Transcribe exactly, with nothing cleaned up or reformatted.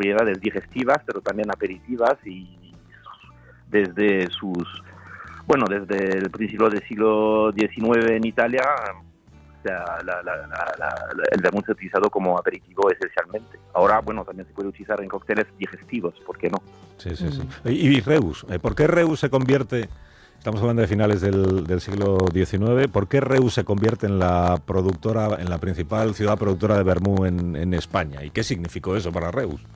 propiedades digestivas, pero también aperitivas, y desde sus, bueno, desde el principio del siglo diecinueve en Italia, o sea, la, la, la, la, el vermut se ha utilizado como aperitivo esencialmente. Ahora, bueno, también se puede utilizar en cócteles digestivos, ¿por qué no? Sí, sí, sí. Y, y Reus, ¿por qué Reus se convierte, estamos hablando de finales del, del siglo diecinueve, ¿por qué Reus se convierte en la productora, en la principal ciudad productora de vermú en, en España? ¿Y qué significó eso para Reus?